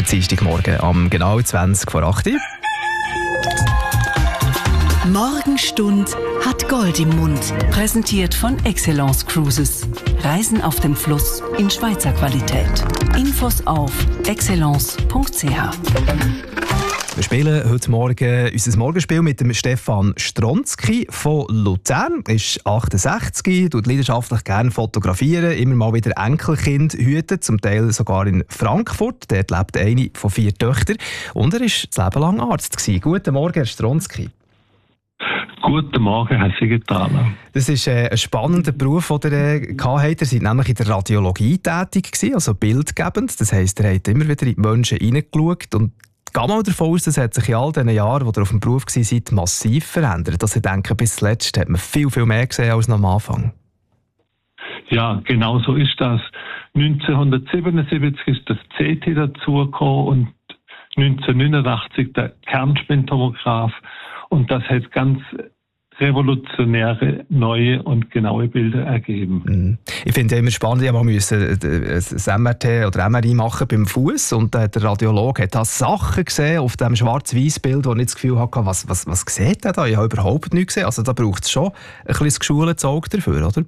Dienstagmorgen am genau 20 vor 8 Uhr. Morgenstund hat Gold im Mund. Präsentiert von Excellence Cruises. Reisen auf dem Fluss in Schweizer Qualität. Infos auf excellence.ch. Wir spielen heute Morgen unser Morgenspiel mit dem Stefan Stronski von Luzern. Er ist 68, tut leidenschaftlich gerne fotografieren, immer mal wieder Enkelkind hüten, zum Teil sogar in Frankfurt. Dort lebt eine von 4 Töchtern und er war das Leben lang Arzt gewesen. Guten Morgen, Herr Stronski. Guten Morgen, Herr Siegenthaler. Das ist ein spannender Beruf, den ihr hattet. Ihr seid nämlich in der Radiologie tätig gewesen, also bildgebend. Das heisst, ihr habt immer wieder in die Menschen hineingeschaut und geh mal davon aus, das hat sich in all diesen Jahren, wo ihr auf dem Beruf seid, massiv verändert. Also ich denke, bis zuletzt hat man viel, viel mehr gesehen als noch am Anfang. Ja, genau so ist das. 1977 ist das CT dazugekommen und 1989 der Kernspintomograph. Und das hat ganz revolutionäre, neue und genaue Bilder ergeben. Ich finde es immer spannend, ich musste ein MRT oder MRI machen beim Fuß und der Radiologe hat Sachen gesehen auf dem Schwarz-Weiß-Bild, wo ich das Gefühl hatte, was sieht er da? Ich habe überhaupt nichts gesehen. Also da braucht es schon ein bisschen geschultes Auge dafür, oder?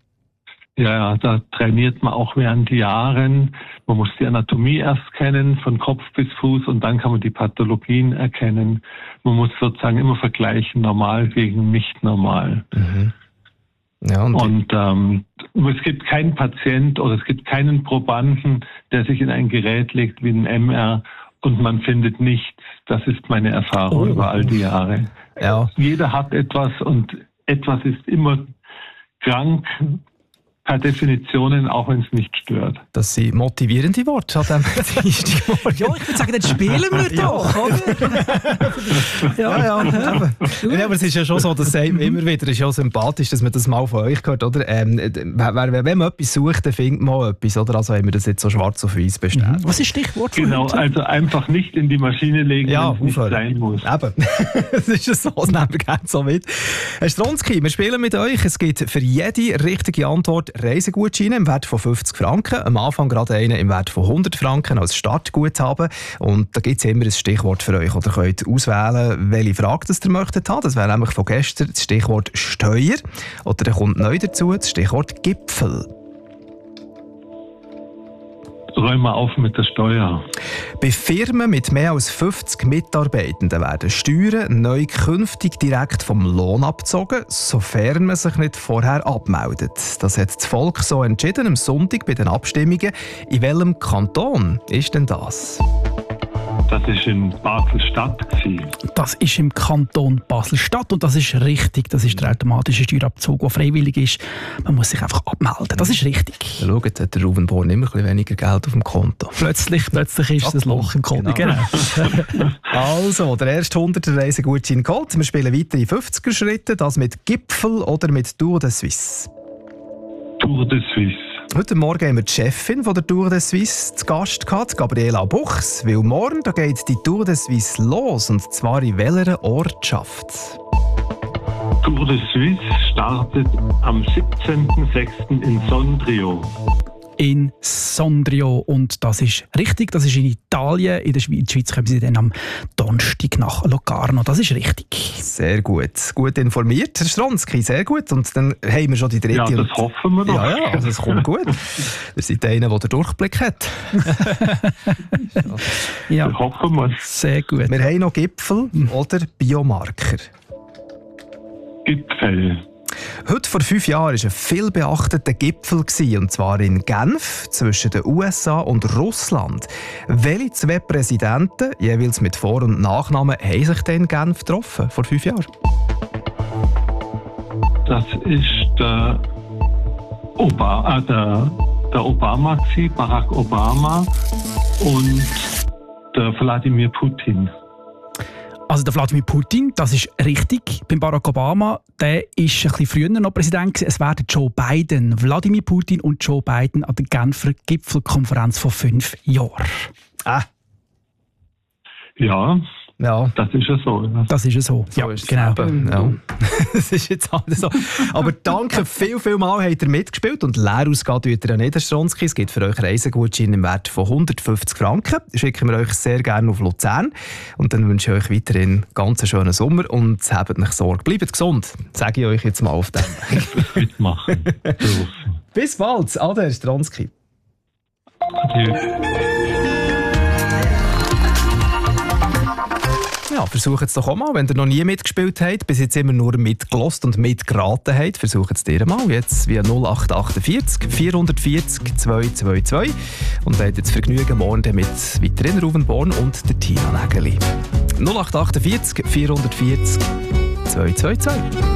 Ja, da trainiert man auch während Jahren. Man muss die Anatomie erst kennen, von Kopf bis Fuß, und dann kann man die Pathologien erkennen. Man muss sozusagen immer vergleichen, normal gegen nicht normal. Mhm. Ja, und es gibt keinen Patient oder es gibt keinen Probanden, der sich in ein Gerät legt wie ein MR und man findet nichts. Das ist meine Erfahrung über all die Jahre. Ja. Jeder hat etwas und etwas ist immer krank, per Definition, auch wenn es nicht stört. Das sind motivierende Worte an diesem Dienstagmorgen. Ja, ich würde sagen, dann spielen wir doch, oder? Ja, aber es ist ja schon so, das sagt man immer wieder, es ist ja sympathisch, dass man das mal von euch hört, oder? Wenn man etwas sucht, dann findet man etwas, oder? Also haben wir das jetzt so schwarz auf weiß bestätigt. Was ist Stichwort von Genau, heute? also einfach nicht in die Maschine legen, Ja, wenn es nicht sein muss. Eben, das ist ja so, das nehmen wir gerne so mit. Herr Stronski, wir spielen mit euch. Es gibt für jede richtige Antwort Reisegutscheine im Wert von 50 Franken. Am Anfang gerade einen im Wert von 100 Franken als Startguthaben. Und da gibt es immer ein Stichwort für euch. Oder könnt auswählen, welche Frage das ihr möchtet haben. Das wäre nämlich von gestern das Stichwort Steuer. Oder da kommt neu dazu das Stichwort Gipfel. Räum mal auf mit der Steuer. Bei Firmen mit mehr als 50 Mitarbeitenden werden Steuern neu künftig direkt vom Lohn abgezogen, sofern man sich nicht vorher abmeldet. Das hat das Volk so entschieden am Sonntag bei den Abstimmungen. In welchem Kanton ist denn das? Das ist in Basel-Stadt gewesen. Das ist im Kanton Basel-Stadt und das ist richtig. Das ist der automatische Steuerabzug, der freiwillig ist. Man muss sich einfach abmelden. Das ist richtig. Schaut, hat der Ruben Born immer ein bisschen weniger Geld auf dem Konto. Plötzlich ist das Loch im Konto. Genau. Also, der erste 100er Reisegutschein geholt. Wir spielen weiter in 50er-Schritten. Das mit Gipfel oder mit Tour de Suisse? Tour de Suisse. Heute Morgen haben wir die Chefin von der Tour de Suisse zu Gast gehabt, Gabriela Buchs, weil morgen da geht die Tour de Suisse los, und zwar in welcher Ortschaft? Tour de Suisse startet am 17.06. in Sondrio. In Sondrio. Und das ist richtig, das ist in Italien. In der Schweiz kommen sie dann am Donnerstag nach Locarno. Das ist richtig. Sehr gut. Gut informiert, Herr Stronski, sehr gut. Und dann haben wir schon die dritte. Ja, das hoffen wir doch. Ja, also es kommt gut. Ihr seid einer, der den Durchblick hat. Ja, Das hoffen wir. sehr gut. Wir haben noch Gipfel oder Biomarker. Gipfel. Heute vor 5 Jahren war ein viel beachteter Gipfel, und zwar in Genf zwischen den USA und Russland. Welche 2 Präsidenten, jeweils mit Vor- und Nachnamen, haben sich denn in Genf getroffen, vor 5 Jahren? Das ist der Obama, Barack Obama und der Wladimir Putin. Also der Wladimir Putin, das ist richtig. Beim Barack Obama, der ist ein bisschen früher noch Präsident gewesen. Es werden Joe Biden, Wladimir Putin und Joe Biden an der Genfer Gipfelkonferenz vor 5 Jahren. Ja, Ja. Das ist ja so. Ja. Das ist ja so. So Ja, ist es genau. eben, ja. Das ist jetzt alles so. Aber danke, viel Mal habt ihr mitgespielt und leer ausgehen tut ihr ja nicht, Herr Stronski. Es gibt für euch Reisegutscheine im Wert von 150 Franken. Schicken wir euch sehr gerne auf Luzern. Und dann wünsche ich euch weiterhin ganz einen schönen Sommer und habt nicht Sorge. Bleibt gesund, sage ich euch jetzt mal auf dem. Mitmachen. Bis bald, Ade, Herr Stronski. Adieu. Ja, versucht es doch auch mal, wenn ihr noch nie mitgespielt habt, bis jetzt immer nur mitgelost und mitgeraten habt, versucht es dir mal jetzt via 0848 440 222 und habt jetzt Vergnügen morgen mit weiteren Ruven Born und der Tina Nägeli. 0848 440 222.